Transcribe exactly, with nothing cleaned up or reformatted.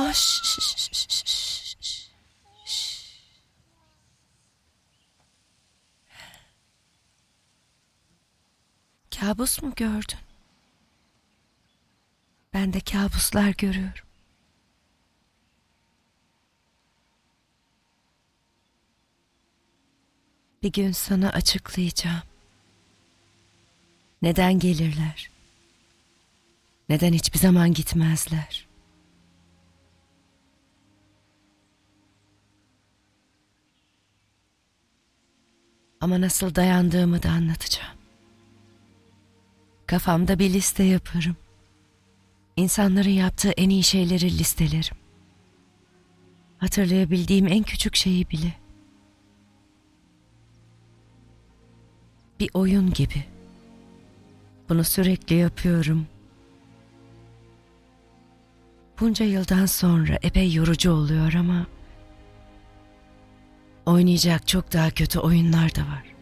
Aa, şş, şş, şş, şş, şş, şş. Kabus mu gördün? Ben de kabuslar görüyorum. Bir gün sana açıklayacağım. Neden gelirler? Neden hiçbir zaman gitmezler? Ama nasıl dayandığımı da anlatacağım. Kafamda bir liste yaparım. İnsanların yaptığı en iyi şeyleri listelerim. Hatırlayabildiğim en küçük şeyi bile. Bir oyun gibi. Bunu sürekli yapıyorum. Bunca yıldan sonra epey yorucu oluyor ama oynayacak çok daha kötü oyunlar da var.